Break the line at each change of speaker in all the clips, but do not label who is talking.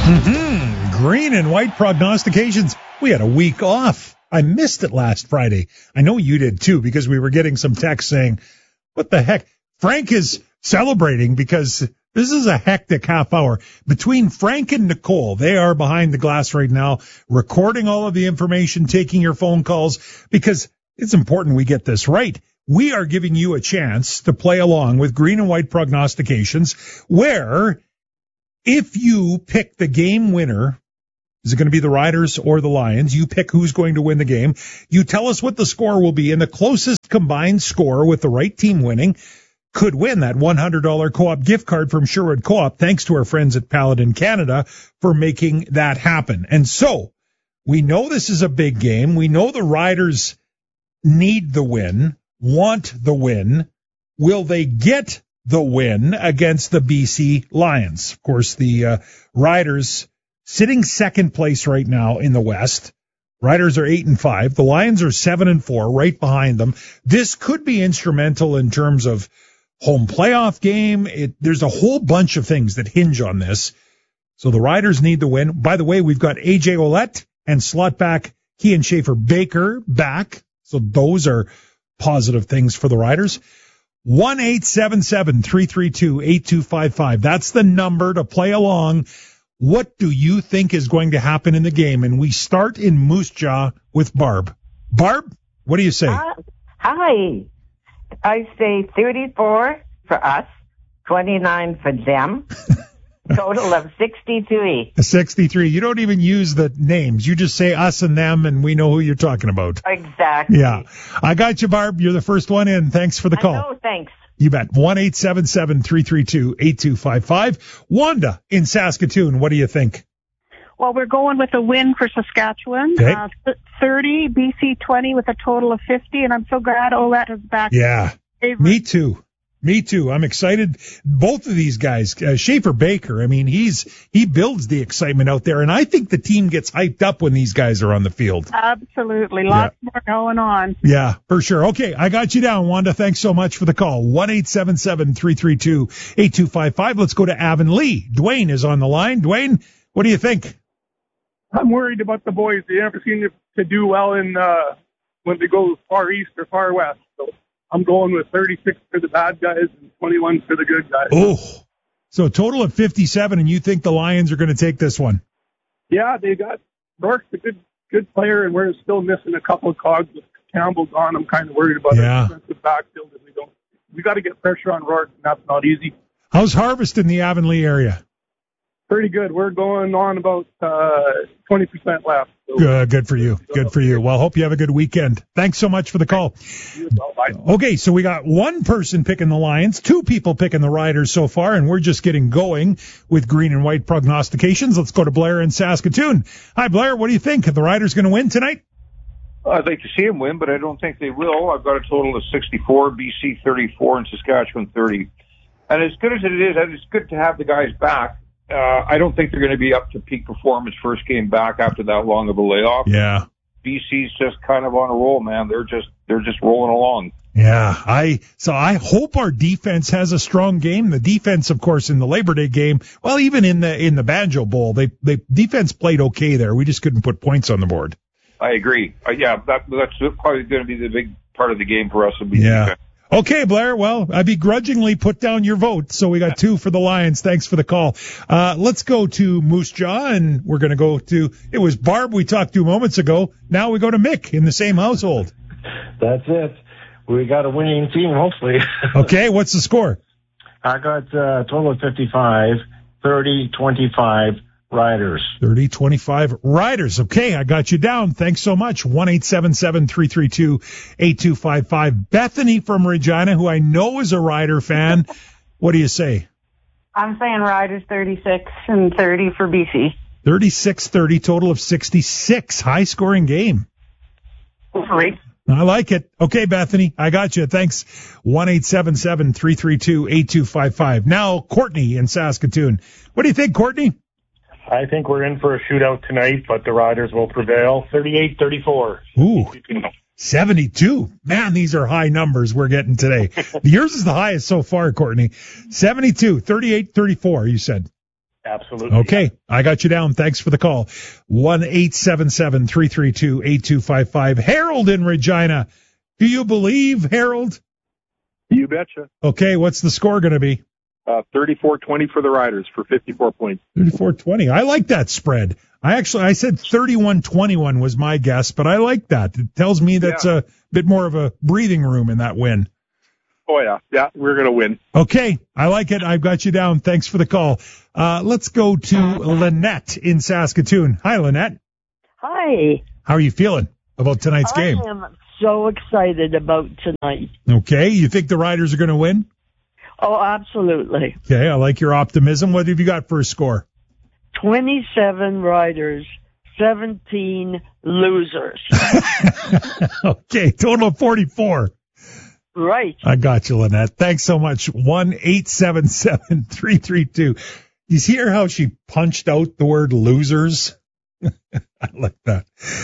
Green and white prognostications. We had a week off. I missed it last Friday. I know you did too, because we were getting some text saying, what the heck? Frank is celebrating because this is a hectic half hour. Between Frank and Nicole, they are behind the glass right now, recording all of the information, taking your phone calls, because it's important we get this right. We are giving you a chance to play along with green and white prognostications, where if you pick the game winner, is it going to be the Riders or the Lions? You pick who's going to win the game. You tell us what the score will be, and the closest combined score with the right team winning could win that $100 co-op gift card from Sherwood Co-op, thanks to our friends at Paladin Canada for making that happen. And so, we know this is a big game. We know the Riders need the win, want the win. Will they get the win against the BC Lions? Of course, the Riders sitting second place right now in the West. Riders are 8-5. The Lions are 7-4, right behind them. This could be instrumental in terms of home playoff game. There's a whole bunch of things that hinge on this. So the Riders need the win. By the way, we've got AJ Ouellette and slot back Kian Schaefer-Baker back. So those are positive things for the Riders. 1-877-332-8255. That's the number to play along. What do you think is going to happen in the game? And we start in Moose Jaw with Barb. Barb, what do you say?
Hi. I say 34 for us, 29 for them, total of 63.
63. You don't even use the names. You just say us and them, and we know who you're talking about.
Exactly.
Yeah. I got you, Barb. You're the first one in. Thanks for the call.
No, thanks.
You bet. 1-877-332-8255. Wanda in Saskatoon, what do you think?
Well, we're going with a win for Saskatchewan.
Okay.
30, BC 20 with a total of 50, and I'm so glad Ouellette is back.
Yeah, me too. I'm excited. Both of these guys, Schaefer-Baker, I mean, he builds the excitement out there, and I think the team gets hyped up when these guys are on the field.
Absolutely. Lots more going on.
Yeah, for sure. Okay, I got you down, Wanda. Thanks so much for the call. 1-877-332-8255. Let's go to Avonlea. Dwayne is on the line. Dwayne, what do you think?
I'm worried about the boys. They never seem to do well in when they go far east or far west. So I'm going with 36 for the bad guys and 21 for the good guys.
Oh, so a total of 57, and you think the Lions are going to take this one?
Yeah, they got Rourke's a good player, and we're still missing a couple of cogs with Campbell gone. I'm kind of worried about our defensive backfield if we got to get pressure on Rourke, and that's not easy.
How's harvest in the Avonlea area?
Pretty good. We're going on about 20% left. So.
Good for you. Good for you. Well, hope you have a good weekend. Thanks so much for the call.
Bye.
Okay, so we got one person picking the Lions, two people picking the Riders so far, and we're just getting going with green and white prognostications. Let's go to Blair in Saskatoon. Hi, Blair. What do you think? Are the Riders going to win tonight?
I'd like to see them win, but I don't think they will. I've got a total of 64, BC 34, and Saskatchewan 30. And as good as it is, it's good to have the guys back. I don't think they're going to be up to peak performance first game back after that long of a layoff.
Yeah.
BC's just kind of on a roll, man. They're just rolling along.
Yeah. I hope our defense has a strong game. The defense, of course, in the Labor Day game, well, even in the Banjo Bowl, they defense played okay there. We just couldn't put points on the board.
I agree. That's probably going to be the big part of the game for us.
Defense. Okay, Blair. Well, I begrudgingly put down your vote, so we got 2 for the Lions. Thanks for the call. Let's go to Moose Jaw, and we're going to go to, it was Barb we talked to moments ago. Now we go to Mick in the same household.
That's it. We got a winning team, hopefully.
Okay, what's the score?
I got a total of 55, 30-25. Riders.
30-25 Riders. Okay, I got you down. Thanks so much. 1-877-332-8255. Bethany from Regina, who I know is a Rider fan. What do you say?
I'm saying Riders 36 and 30 for BC.
36-30, total of 66. High-scoring game.
Great.
I like it. Okay, Bethany, I got you. Thanks. 1-877-332-8255. Now, Courtney in Saskatoon. What do you think, Courtney?
I think we're in for a shootout tonight, but the Riders will prevail. 38-34.
Ooh, 72. Man, these are high numbers we're getting today. Yours is the highest so far, Courtney. 72, 38-34, you said.
Absolutely.
Okay, I got you down. Thanks for the call. 1-877-332-8255. Harold in Regina. Do you believe, Harold?
You betcha.
Okay, what's the score going to be?
34-20 for the Riders for 54 points.
34-20. I like that spread. I said 31-21 was my guess, but I like that. It tells me that's a bit more of a breathing room in that win.
Oh, yeah. Yeah, we're going to win.
Okay, I like it. I've got you down. Thanks for the call. Let's go to Lynette in Saskatoon. Hi, Lynette.
Hi.
How are you feeling about tonight's game?
I am so excited about tonight.
Okay, you think the Riders are going to win?
Oh, absolutely.
Okay, I like your optimism. What have you got for a score?
27 Riders, 17 losers.
Okay, total of 44.
Right.
I got you, Lynette. Thanks so much. 1-877-332. You hear how she punched out the word losers? I like that.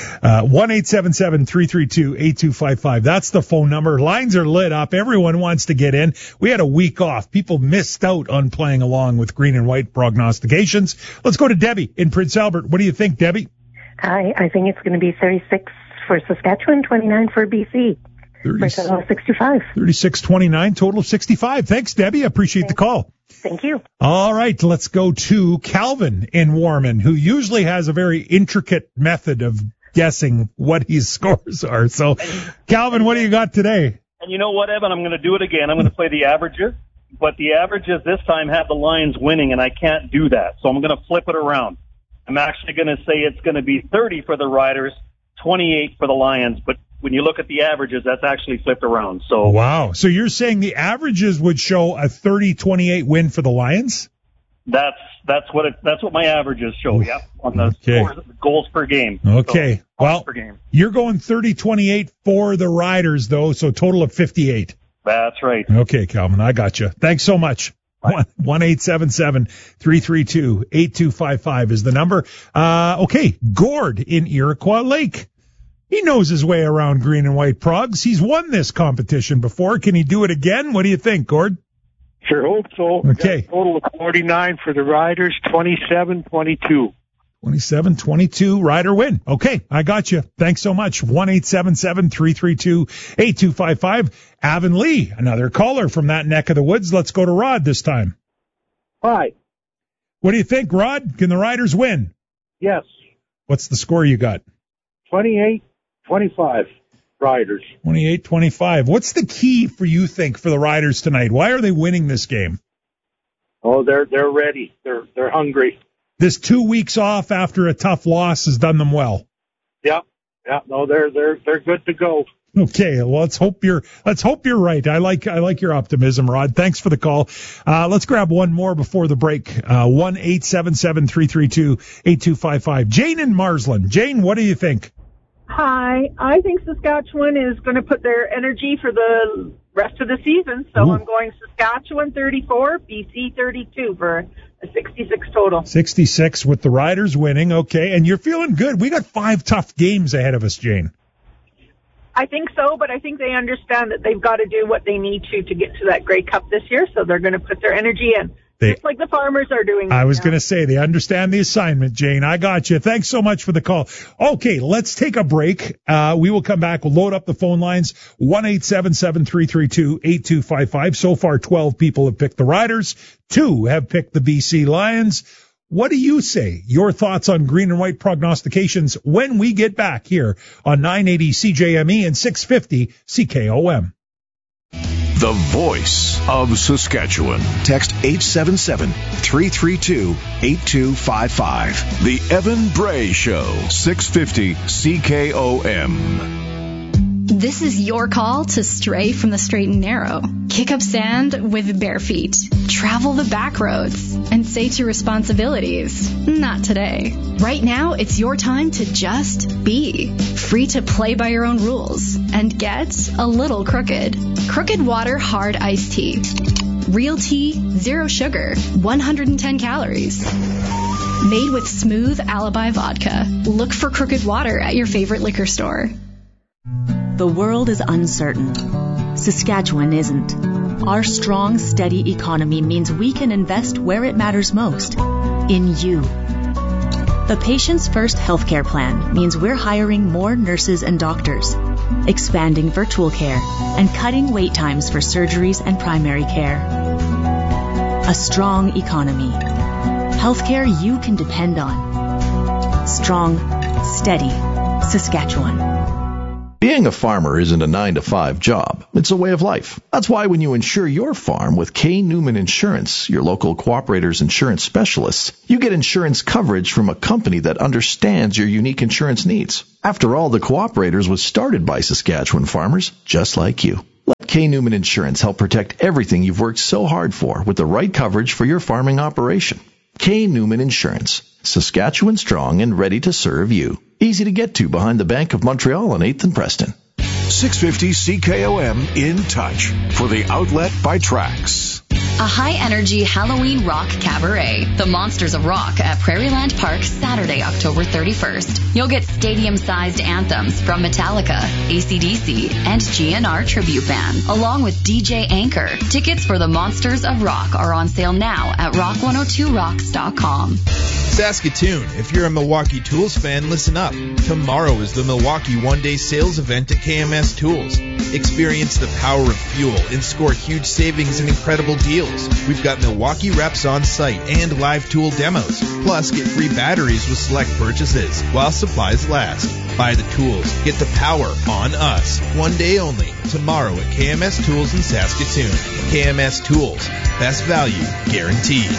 1-877-332-8255. That's the phone number. Lines are lit up. Everyone wants to get in. We had a week off. People missed out on playing along with green and white prognostications. Let's go to Debbie in Prince Albert. What do you think, Debbie?
Hi, I think it's going to be 36 for Saskatchewan, 29 for BC. For a total of 65.
36-29, total of 65. Thanks, Debbie. I appreciate the call.
Thank you.
All right, let's go to Calvin in Warman, who usually has a very intricate method of guessing what his scores are. So, Calvin, what do you got today?
And you know what, Evan? I'm going to do it again. I'm going to play the averages, but the averages this time have the Lions winning, and I can't do that. So I'm going to flip it around. I'm actually going to say it's going to be 30 for the Riders, 28 for the Lions, but when you look at the averages, that's actually flipped around. So
wow. So you're saying the averages would show a 30-28 win for the Lions?
That's what my averages show. Yeah, on the scores, goals per game.
Okay.
So,
well,
per game.
You're going 30-28 for the Riders, though, so total of 58.
That's right.
Okay, Calvin, I got you. Thanks so much. 1-877-332-8255 is the number. Okay, Gord in Iroquois Lake. He knows his way around green and white progs. He's won this competition before. Can he do it again? What do you think, Gord?
Sure hope so.
Okay.
Total of 49 for the Riders, 27-22.
27-22, Rider win. Okay, I got you. Thanks so much. 1-877-332-8255. Avonlea, another caller from that neck of the woods. Let's go to Rod this time.
Hi.
What do you think, Rod? Can the Riders win?
Yes.
What's the score you got?
28-25, Riders.
28-25. What's the key for you think for the Riders tonight? Why are they winning this game?
Oh, they're ready. They're hungry.
This 2 weeks off after a tough loss has done them well.
Yeah. No, they're good to go.
Okay, well, let's hope you're right. I like your optimism, Rod. Thanks for the call. Let's grab one more before the break. 1-877-332-8255. Jane in Marsland. Jane, what do you think?
Hi, I think Saskatchewan is going to put their energy for the rest of the season, so I'm going Saskatchewan 34, BC 32 for a 66 total.
66 with the Riders winning, okay, and you're feeling good. We got 5 tough games ahead of us, Jane.
I think so, but I think they understand that they've got to do what they need to get to that Grey Cup this year, so they're going to put their energy in. Just like the Farmers are doing.
I was going to say, they understand the assignment, Jane. I got you. Thanks so much for the call. Okay, let's take a break. We will come back. We'll load up the phone lines. 1-877-332-8255. So far, 12 people have picked the Riders. 2 have picked the BC Lions. What do you say? Your thoughts on green and white prognostications when we get back here on 980 CJME and 650 CKOM.
The voice of Saskatchewan. Text 877-332-8255. The Evan Bray Show, 650 CKOM.
This is your call to stray from the straight and narrow. Kick up sand with bare feet. Travel the back roads and say to responsibilities, not today. Right now, it's your time to just be. Free to play by your own rules and get a little crooked. Crooked Water Hard Iced Tea. Real tea, 0 sugar, 110 calories. Made with smooth Alibi vodka. Look for Crooked Water at your favorite liquor store.
The world is uncertain. Saskatchewan isn't. Our strong, steady economy means we can invest where it matters most. in you. The Patients First healthcare plan means we're hiring more nurses and doctors, expanding virtual care, and cutting wait times for surgeries and primary care. A strong economy. Healthcare you can depend on. Strong, steady, Saskatchewan.
Being a farmer isn't a 9-to-5 job. It's a way of life. That's why when you insure your farm with K. Newman Insurance, your local cooperator's insurance specialists, you get insurance coverage from a company that understands your unique insurance needs. After all, the Cooperators was started by Saskatchewan farmers just like you. Let K. Newman Insurance help protect everything you've worked so hard for with the right coverage for your farming operation. K. Newman Insurance. Saskatchewan strong and ready to serve you. Easy to get to behind the Bank of Montreal on 8th and Preston.
650 CKOM in touch for the outlet by Trax.
A high-energy Halloween rock cabaret, The Monsters of Rock at Prairieland Park, Saturday, October 31st. You'll get stadium-sized anthems from Metallica, AC/DC, and GNR Tribute Band, along with DJ Anchor. Tickets for The Monsters of Rock are on sale now at rock102rocks.com.
Saskatoon, if you're a Milwaukee Tools fan, listen up. Tomorrow is the Milwaukee one-day sales event at KMS Tools. Experience the power of fuel and score huge savings and incredible deals. We've got Milwaukee reps on site and live tool demos. Plus, get free batteries with select purchases while supplies last. Buy the tools. Get the power on us. One day only. Tomorrow at KMS Tools in Saskatoon. KMS Tools. Best value guaranteed.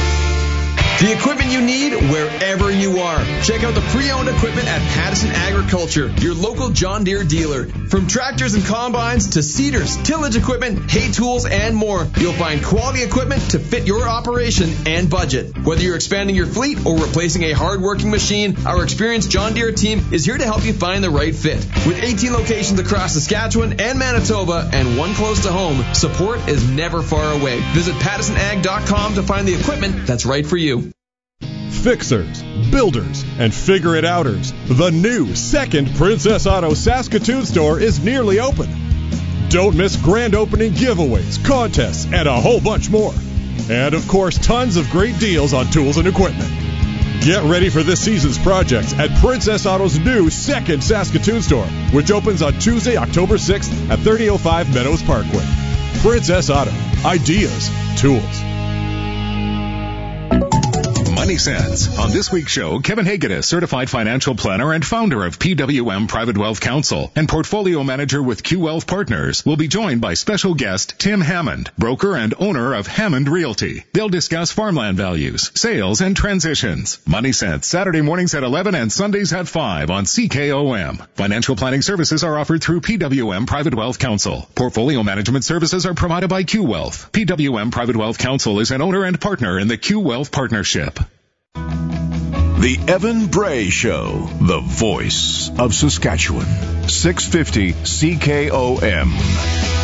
The equipment you need wherever you are. Check out the pre-owned equipment at Pattison Agriculture, your local John Deere dealer. From tractors and combines to seeders, tillage equipment, hay tools, and more, you'll find quality equipment to fit your operation and budget. Whether you're expanding your fleet or replacing a hard-working machine, our experienced John Deere team is here to help you find the right fit. With 18 locations across Saskatchewan and Manitoba and one close to home, support is never far away. Visit PattisonAg.com to find the equipment that's right for you.
Fixers, builders, and figure-it-outers. The new second Princess Auto Saskatoon store is nearly open. Don't miss grand opening giveaways, contests, and a whole bunch more. And, of course, tons of great deals on tools and equipment. Get ready for this season's projects at Princess Auto's new second Saskatoon store, which opens on Tuesday, October 6th at 3005 Meadows Parkway. Princess Auto. Ideas. Tools.
Money Sense. On this week's show, Kevin Hagen, certified financial planner and founder of PWM Private Wealth Counsel and portfolio manager with Q Wealth Partners, will be joined by special guest Tim Hammond, broker and owner of Hammond Realty. They'll discuss farmland values, sales, and transitions. Money Sense, Saturday mornings at 11 and Sundays at 5 on CKOM. Financial planning services are offered through PWM Private Wealth Counsel. Portfolio management services are provided by Q Wealth. PWM Private Wealth Counsel is an owner and partner in the Q Wealth Partnership.
The Evan Bray Show, the voice of Saskatchewan. 650 CKOM.